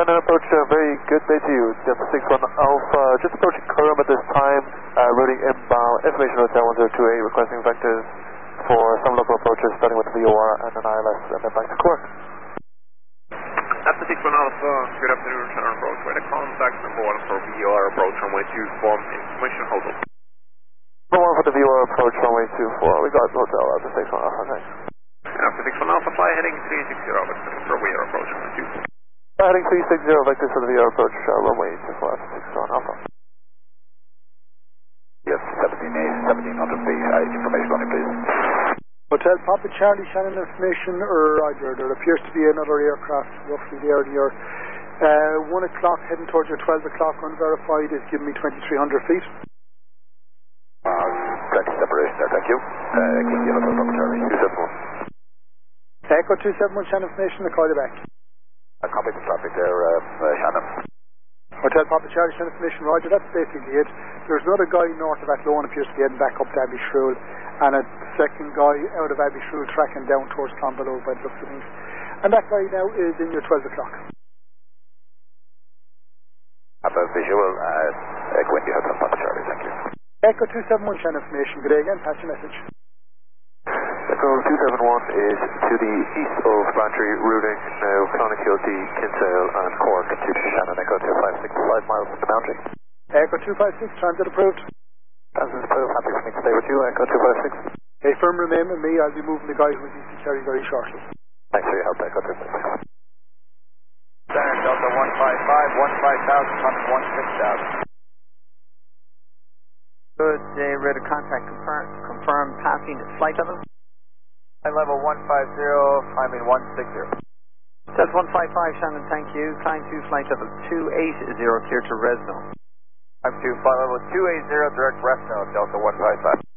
And then approach, very good day to you. Delta 61 Alpha, just approaching Curram at this time, routing inbound, information hotel 1028, requesting vectors for some local approaches starting with VOR and an ILS and then back to Cork. Delta 61 Alpha, good afternoon, return approach. We're the contact number 1 for VOR approach runway 24, information hotel. Number 1 for the VOR approach runway 24, we got hotel Delta 61 Alpha, thanks. Delta 61 Alpha, fly heading 360 for VOR approach runway 24. Heading 360 vectors for the VOR approach, runway 24 Alpha 61 Alpha. Yes, 1700 feet, information on it please. Hotel Papa Charlie, Shannon information, Roger, there appears to be another aircraft roughly there near 1 o'clock heading towards your 12 o'clock unverified is giving me 2300 feet. 20 separation there, thank you. Kingsley Hotel Papa Charlie, 271. Echo 271 Shannon information, I'll call you back. Copy the traffic there, Shannon. Hotel Papa Charlie, Shannon information, Roger, that's basically it. There's another guy north of Athlone appears to be heading back up to Abbeyshrew, and a second guy out of Abbeyshrew tracking down towards Clonbelow by the looks of things. And that guy now is in your 12 o'clock. Have a visual, Quindy Hotel Papa Charlie, thank you. Echo 271 Shannon information, good day again, pass your message. Echo 271 is to the east of Bantry, routing now Clonakilty, Kinsale and Cork to Shannon Echo 256, 5 miles from the boundary. Echo 256, transit approved. Transit approved, happy for me to stay with you, Echo 256. A firm remain with me, I'll be moving the guy who's easy carry very shortly. Thanks for your help, Echo 256. Center Delta 155, 15,000, 16,000. Good day, radar contact confirm passing flight level. Level 150, climbing 160. Delta 155, Shannon, thank you. Climb to flight level 280, clear to Resno. I'm to flight level 280, direct Resno, Delta 155.